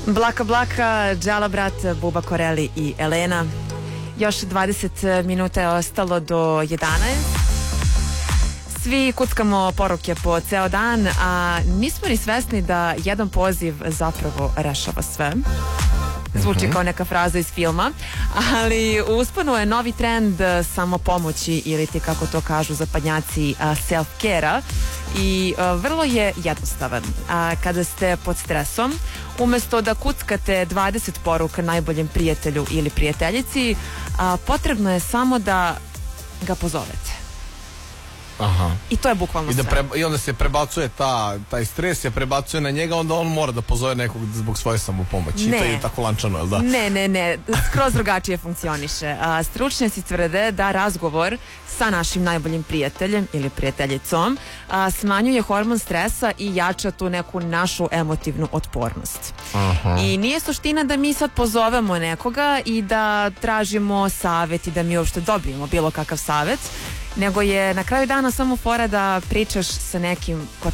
Blaka Blaka, Džala brat, Buba Koreli i Elena. Još 20 minuta je ostalo do 11. Svi kuckamo poruke po ceo dan, a nismo ni svesni da jedan poziv zapravo rešava sve. Zvuči kao neka fraza iz filma, ali u usponu je novi trend samopomoći ili ti kako to kažu zapadnjaci self-care-a i vrlo je jednostavan. Kada ste pod stresom, umesto da kuckate 20 poruka najboljem prijatelju ili prijateljici, potrebno je samo da ga pozovete. Aha. I to je bukvalno sve. I onda se prebacuje taj stres, se prebacuje na njega, onda on mora da pozove nekog zbog svoje samopomoći. Ne. I to je tako lančano, jel da? Ne, skroz drugačije funkcioniše. Stručnjaci tvrde da razgovor sa našim najboljim prijateljem ili prijateljicom smanjuje hormon stresa i jača tu neku našu emotivnu otpornost. Aha. I nije suština da mi sad pozovemo nekoga i da tražimo savet i da mi uopšte dobijemo bilo kakav savet, nego je na kraju dana samo fora da pričaš sa nekim ko